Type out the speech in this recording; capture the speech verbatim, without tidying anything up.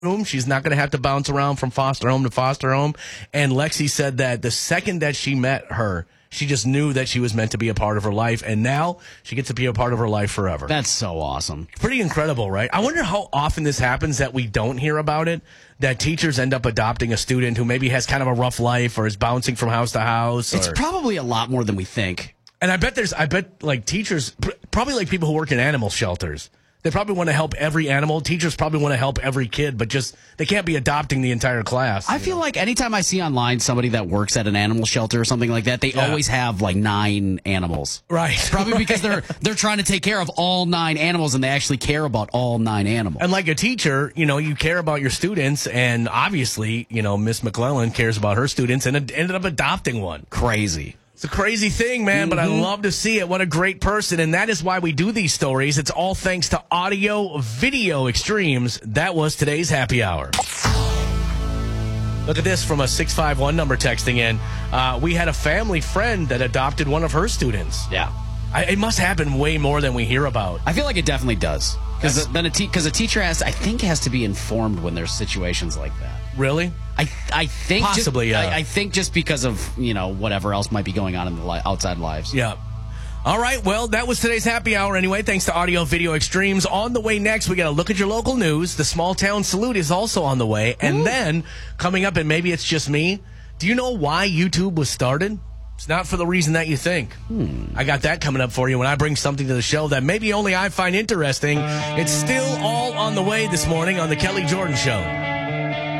room. She's not going to have to bounce around from foster home to foster home. And Lexi said that the second that she met her, she just knew that she was meant to be a part of her life. And now she gets to be a part of her life forever. That's so awesome. Pretty incredible, right? I wonder how often this happens that we don't hear about it, that teachers end up adopting a student who maybe has kind of a rough life or is bouncing from house to house. Or, it's probably a lot more than we think. And I bet there's, I bet like teachers, probably like people who work in animal shelters. They probably want to help every animal. Teachers probably want to help every kid, but just they can't be adopting the entire class. I feel know? like anytime I see online somebody that works at an animal shelter or something like that, they yeah. always have like nine animals. Right. Probably right. because they're they're trying to take care of all nine animals and they actually care about all nine animals. And like a teacher, you know, you care about your students, and obviously, you know, Miss McClellan cares about her students and ended up adopting one. Crazy. It's a crazy thing, man, mm-hmm. but I love to see it. What a great person, and that is why we do these stories. It's all thanks to Audio Video Extremes. That was today's Happy Hour. Look at this from a six five one number texting in. Uh, we had a family friend that adopted one of her students. Yeah. I, it must happen way more than we hear about. I feel like it definitely does. Because then a, te- a teacher has, I think, has to be informed when there's situations like that. Really? I I think possibly. Just, yeah. I, I think just because of you know whatever else might be going on in the li- outside lives. Yeah. All right. Well, that was today's Happy Hour anyway. Thanks to Audio Video Extremes. On the way next, we got to look at your local news. The Small Town Salute is also on the way, and Ooh. then coming up, and maybe it's just me. Do you know why YouTube was started? It's not for the reason that you think. Hmm. I got that coming up for you when I bring something to the show that maybe only I find interesting. It's still all on the way this morning on The Kelly Jordan Show.